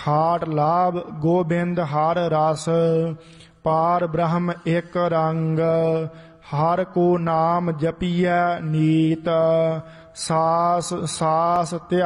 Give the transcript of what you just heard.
ਖਾਟ ਲਾਭ ਗੋਬਿੰਦ ਹਰ ਰਸ, ਪਾਰ ਬ੍ਰਹਮ ਇੱਕ ਰੰਗ। ਹਰ ਕੋ ਨਾਮ ਜਪੀਐ ਨੀਤ, ਸਾਸ ਸਾਸ